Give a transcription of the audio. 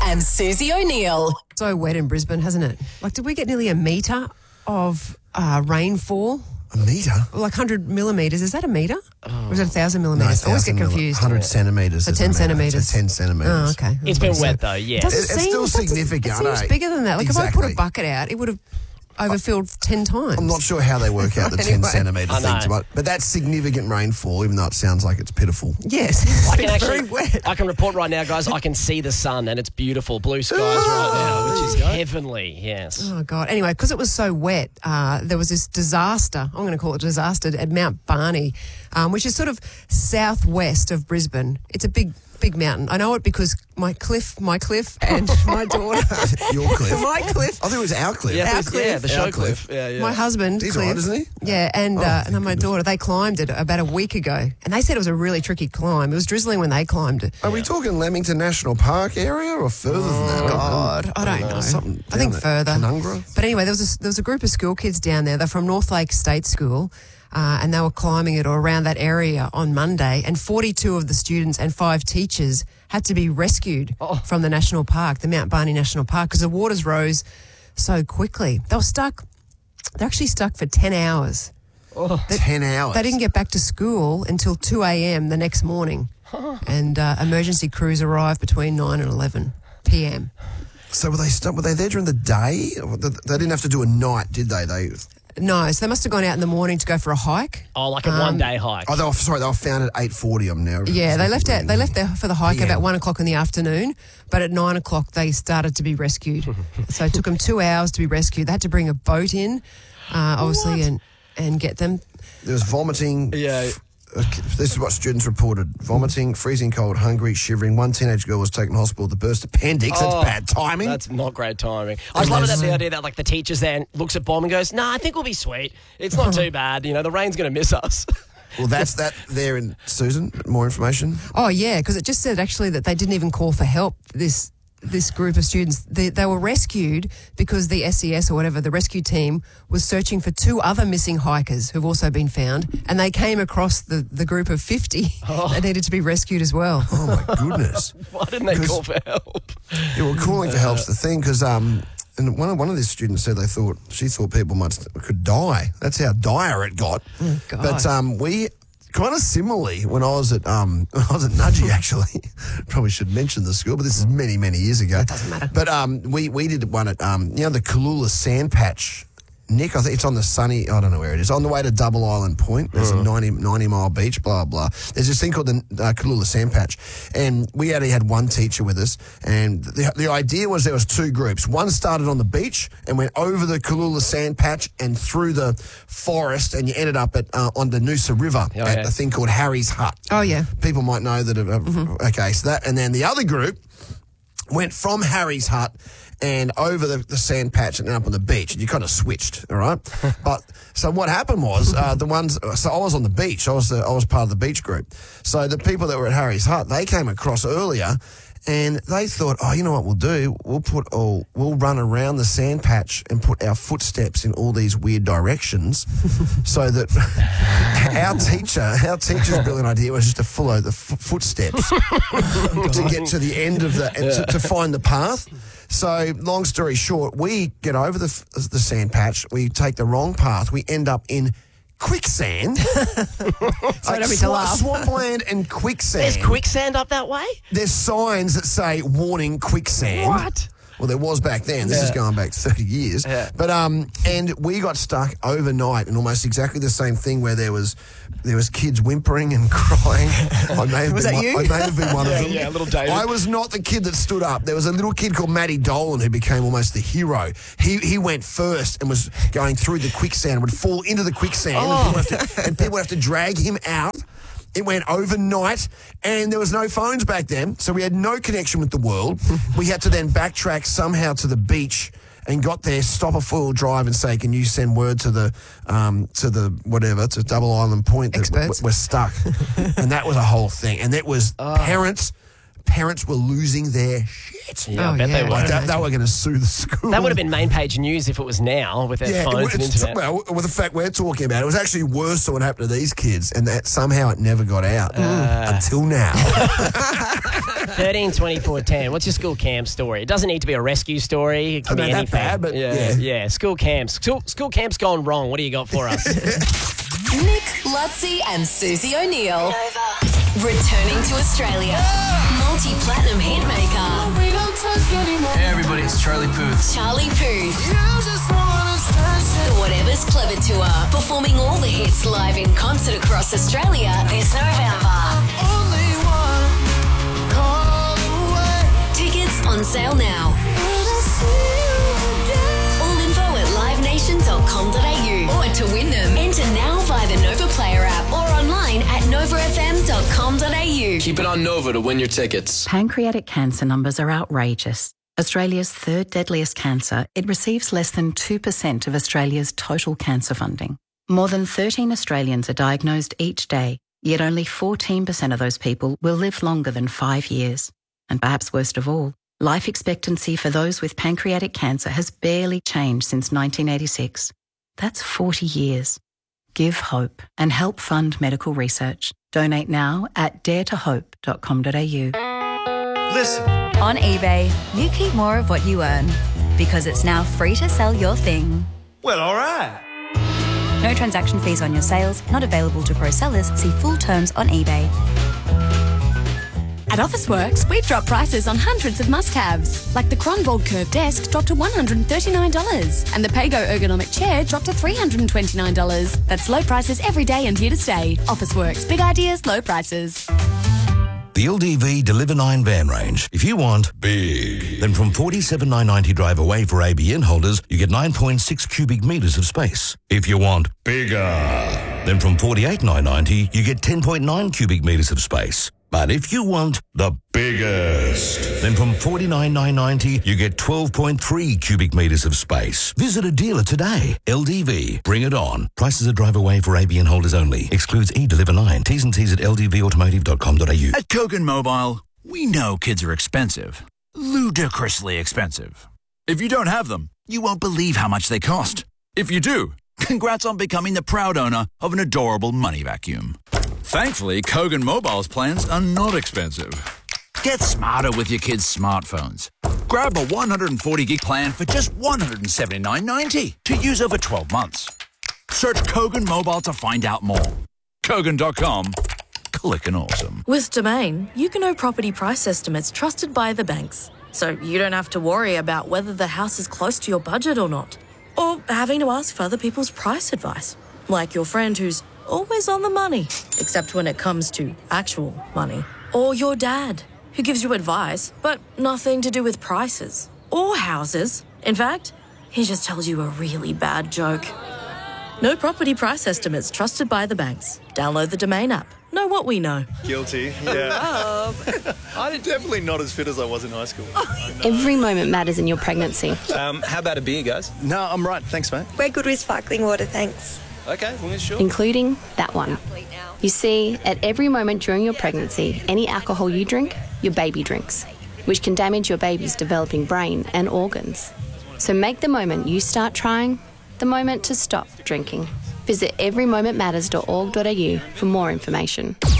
and Susie O'Neill. So wet in Brisbane, hasn't it? Like, did we get nearly a metre of rainfall? A metre? Like 100 millimetres. Is that a metre? Or is it 1,000 millimetres? I always get confused. 100 centimetres. So 10 centimetres. So 10 centimetres. Oh, okay. It's been wet though, yeah. It's still significant. It seems bigger than that. Like if I Exactly. put a bucket out, it would have overfilled 10 times. I'm not sure how they work out the 10 Anyway. centimetre I know. thing, but that's significant rainfall, even though it sounds like it's pitiful. Yes. I can It's actually, very wet. I can report right now, guys. I can see the sun and it's beautiful, blue skies right now, which is heavenly. Yes. Oh, God. Anyway, because it was so wet, there was this disaster, I'm going to call it disaster, at Mount Barney, which is sort of southwest of Brisbane. It's a big mountain. I know it because my cliff and my daughter. Your cliff. My cliff. I think it was our cliff. Yeah, Our cliff. the show Our cliff. cliff. Yeah. My husband, He's Cliff, all right, isn't he? Yeah, and then my goodness. daughter, they climbed it about a week ago. And they said it was a really tricky climb. It was drizzling when they climbed it. Are we talking Lamington National Park area or further than that? God, I don't know. Something I think down there. further. Canungra? But anyway, there was a group of school kids down there. They're from Northlake State School, and they were climbing it or around that area on Monday. And 42 of the students and 5 teachers had to be rescued from the national park, the Mount Barney National Park, because the waters rose so quickly. They were stuck. They're actually stuck for 10 hours. 10 hours. They didn't get back to school until 2 a.m. the next morning. And emergency crews arrived between 9 and 11 p.m. So were they stuck? Were they there during the day? They didn't have to do a night, did they? No, so they must have gone out in the morning to go for a hike. Oh, like a one-day hike. Oh, they were found at 8:40. I'm now. Yeah, they left there for the hike PM. about 1 o'clock in the afternoon, but at 9 o'clock they started to be rescued. So it took them 2 hours to be rescued. They had to bring a boat in, obviously, and get them. There was vomiting. Yeah. This is what students reported. Vomiting, freezing cold, hungry, shivering. One teenage girl was taken to hospital with a burst appendix. That's bad timing. That's not great timing. I just love the idea that like the teacher's there and looks at Bomb and goes, "Nah, I think we'll be sweet. It's not too bad. You know, the rain's going to miss us." Well, that's that there in Susan. More information. Oh, yeah, because it just said actually that they didn't even call for help, this group of students. They were rescued because the SES or whatever, the rescue team, was searching for 2 other missing hikers who've also been found, and they came across the group of 50 that needed to be rescued as well. Oh, my goodness. Why didn't they call for help? Yeah, well, calling for help's the thing because and one of the students said she thought people could die. That's how dire it got. Oh, God. But we kind of similarly when I was at Nudgee actually. Probably should mention the school, but this is many years ago. It doesn't matter. But we did one at the Cooloola Sand Patch. Nick, I think it's on the sunny, I don't know where it is, on the way to Double Island Point. There's a 90-mile beach, blah, blah. There's this thing called the Cooloola Sand Patch. And we only had one teacher with us. And the idea was there was 2 groups. One started on the beach and went over the Cooloola Sand Patch and through the forest, and you ended up on the Noosa River at a thing called Harry's Hut. Oh, yeah. People might know that. Okay, so that, and then the other group went from Harry's Hut and over the sand patch and up on the beach, and you kind of switched, all right? But so what happened was so I was on the beach. I was part of the beach group. So the people that were at Harry's Hut, they came across earlier, and they thought, oh, you know what we'll do? We'll run around the sand patch and put our footsteps in all these weird directions, so that our teacher's brilliant idea was just to follow the footsteps to get to the end of to find the path. So, long story short, we get over the sand patch. We take the wrong path. We end up in quicksand. don't mean to laugh. Swampland and quicksand. There's quicksand up that way? There's signs that say warning quicksand. What? Well, there was back then. This is going back 30 years. Yeah. But and we got stuck overnight in almost exactly the same thing where there was kids whimpering and crying. I may have Was been that you? I may have been one of them. Yeah, little David. I was not the kid that stood up. There was a little kid called Matty Dolan who became almost the hero. He went first and was going through the quicksand, would fall into the quicksand, and people would have to drag him out. It went overnight, and there was no phones back then, so we had no connection with the world. We had to then backtrack somehow to the beach and got there, stop a four-wheel drive and say, can you send word to the Double Island Point that Experts. we're stuck. And that was a whole thing. And it was parents were losing their shit. Yeah, I Oh, bet yeah. they were. Like they were going to sue the school. That would have been main page news if it was now with their phones and internet. Well, with the fact we're talking about, it was actually worse than what happened to these kids, and that somehow it never got out until now. 13, 24, 10. What's your school camp story? It doesn't need to be a rescue story. It can be not that anything. bad, but yeah. School camps. School camp's gone wrong. What do you got for us? Nick, Lutzi and Susie O'Neill. Returning to Australia. Multi-platinum hitmaker. Hey everybody, it's Charlie Puth. Charlie Puth. The Whatever's Clever Tour. Performing all the hits live in concert across Australia this November. Tickets on sale now. All info at livenation.com.au. Or to win them, enter now via the Nova Player app or online at novafm.com.au. Keep it on Nova to win your tickets. Pancreatic cancer numbers are outrageous. Australia's third deadliest cancer, it receives less than 2% of Australia's total cancer funding. More than 13 Australians are diagnosed each day, yet only 14% of those people will live longer than 5 years. And perhaps worst of all, life expectancy for those with pancreatic cancer has barely changed since 1986. That's 40 years. Give hope and help fund medical research. Donate now at daretohope.com.au. Listen. On eBay, you keep more of what you earn because it's now free to sell your thing. Well, all right. No transaction fees on your sales, not available to pro sellers. See full terms on eBay. At Officeworks, we've dropped prices on hundreds of must-haves, like the Kronborg Curve Desk dropped to $139 and the Pago Ergonomic Chair dropped to $329. That's low prices every day and here to stay. Officeworks, big ideas, low prices. The LDV Deliver 9 van range. If you want big, then from $47,990 drive away for ABN holders, you get 9.6 cubic metres of space. If you want bigger, then from $48,990 you get 10.9 cubic metres of space. But if you want the biggest, then from $49,990 you get 12.3 cubic metres of space. Visit a dealer today. LDV. Bring it on. Prices are drive away for ABN holders only. Excludes eDeliver 9. T's and C's at ldvautomotive.com.au. At Kogan Mobile, we know kids are expensive. Ludicrously expensive. If you don't have them, you won't believe how much they cost. If you do, congrats on becoming the proud owner of an adorable money vacuum. Thankfully, Kogan Mobile's plans are not expensive. Get smarter with your kids' smartphones. Grab a 140 gig plan for just $179.90 to use over 12 months. Search Kogan Mobile to find out more. Kogan.com. Clickin' awesome. With Domain, you can know property price estimates trusted by the banks. So you don't have to worry about whether the house is close to your budget or not. Or having to ask for other people's price advice. Like your friend who's always on the money, except when it comes to actual money. Or your dad, who gives you advice, but nothing to do with prices. Or houses. In fact, he just tells you a really bad joke. No property price estimates trusted by the banks. Download the Domain app. Know what we know. Guilty, yeah. I'm definitely not as fit as I was in high school. Every moment matters in your pregnancy. How about a beer, guys? No, I'm right. Thanks, mate. We're good with sparkling water, thanks. Okay, well, sure. Including that one. You see, at every moment during your pregnancy, any alcohol you drink, your baby drinks, which can damage your baby's developing brain and organs. So make the moment you start trying the moment to stop drinking. Visit everymomentmatters.org.au for more information.